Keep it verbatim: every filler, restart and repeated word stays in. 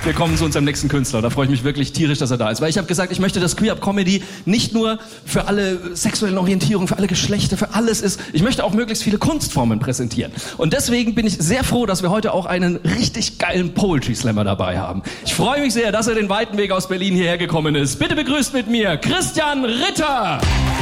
wir kommen zu unserem nächsten Künstler. Da freue ich mich wirklich tierisch, dass er da ist. Weil ich habe gesagt, ich möchte, dass Queer Up Comedy nicht nur für alle sexuellen Orientierungen, für alle Geschlechter, für alles ist. Ich möchte auch möglichst viele Kunstformen präsentieren. Und deswegen bin ich sehr froh, dass wir heute auch einen richtig geilen Poetry Slammer dabei haben. Ich freue mich sehr, dass er den weiten Weg aus Berlin hierher gekommen ist. Bitte begrüßt mit mir Christian Ritter.